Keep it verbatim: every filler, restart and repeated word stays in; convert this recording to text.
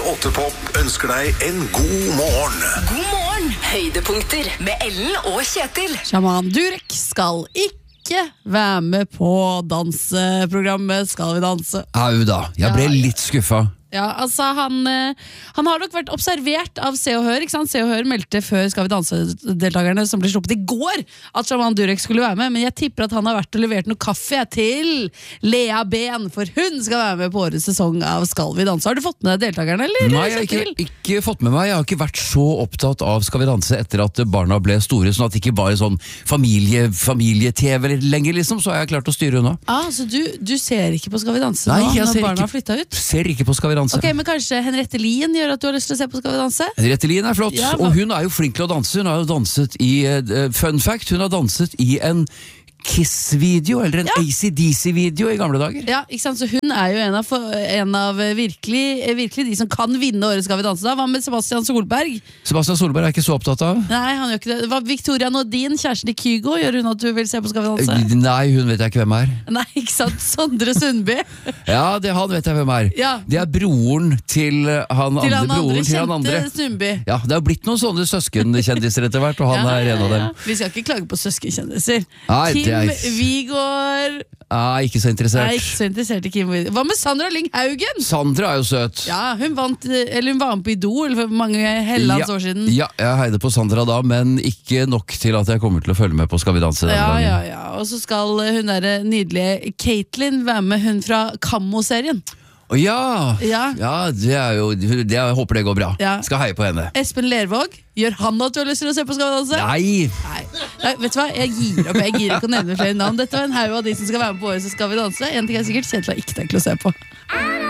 åtte Pop ønsker deg en god morgen. God morgen, høydepunkter med Ellen og Kjetil. Shaman Durek skal ikke være med på danseprogrammet Skal vi danse. Au da, jeg ble Ja, litt skuffa. Ja, altså han, eh, han har nok vært observert av Se og Hør, ikke sant? Se og Hør meldte før Skal vi danse-deltakerne som ble sluppet i går at Shaman Durek skulle være med, men jeg tipper at han har vært og levert noe kaffe til Lea Ben, for hun skal være med på årets sesong av Skal vi danse. Har du fått med deg deltakerne, eller? Nei, jeg har ikke, ikke fått med meg. Jeg har ikke vært så opptatt av Skal vi danse etter at barna ble store, sånn at det ikke var sånn familie, familie-tv lenger, liksom, så har jeg klart å styre unna. Ah, så du, du ser ikke på Skal vi danse Nei, nå, jeg når ser barna ikke- har flyttet ut? Ser ikke på Skal vi danse. Ok, men kanskje Henriette Lien gjør at du har lyst til å se på Skal vi danse? Henriette Lien er flott, Ja, hva- og hun er jo flink til å danse. Hun har jo danset i, uh, fun fact, hun har danset i en Kiss-video, eller en Ja. A C D C-video i gamle dager. Ja, ikke sant? Så hun er jo en av, en av virkelig, virkelig de som kan vinne årets Skal vi danse. Da Hva med Sebastian Solberg? Sebastian Solberg er ikke så opptatt av. Nei, han gjør ikke det. Hva, Victoria Nordin, kjæresten til Kygo, gjør hun at du vil se på Skal vi danse? Nei, hun vet jeg ikke hvem er. Nei, ikke sant? Sondre Sundby. Ja, det han vet jeg hvem er. Ja. Det er broren til uh, han Til andre. han andre broren til han kjente andre. Sundby. Ja, det har blitt noen sånne søskenkjendiser etter hvert, og han Ja, er en av ja, dem. ja. Vi skal ikke klage på søskenkjendiser. Nei, Kim det er- Vigård. Ah, ikke så interessert. Nei, ikke så interessert i Kim Vigård. Hva med Sandra Lyng Haugen? Sandra er jo søt. Ja, hun vant, eller hun var med på Idol for mange hellands år siden. Ja, jeg heide på Sandra da, men ikke nok til at jeg kommer til å følge med på Skal vi danse denne Ja, ja, gangen. ja. Og så skal hun der nydelige Caitlyn være med, hun fra Kammo-serien. Å ja! Ja. Ja, det er jo det, Jeg håper det går bra. Ja. Skal heie på henne. Espen Lervåg, gjør han at du har lyst til å se på Skal vi danse? Nei! Nei. Nei, vet du hva? Jeg gir opp, jeg gir ikke å nevne flere navn. Dette var en haug av de som skal være med på året, så Skal vi danse. En ting er sikkert, Kjetil har ikke tenkt å se på.